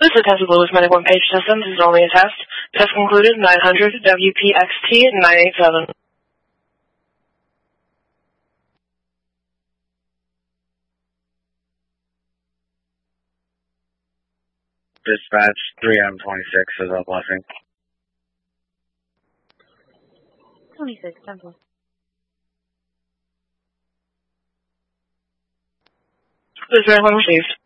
This is a test of Lewis Medic 1 page system. This is only a test. Test concluded 900 WPXT 987. Dispatch 3M26 is a blessing. 26, 10-4. This is very well received.